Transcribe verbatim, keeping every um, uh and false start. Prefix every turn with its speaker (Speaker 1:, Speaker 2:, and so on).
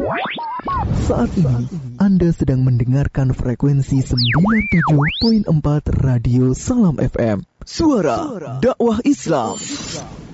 Speaker 1: Saat ini Anda sedang mendengarkan frekuensi sembilan puluh tujuh koma empat Radio Salam F M. Suara Dakwah Islam.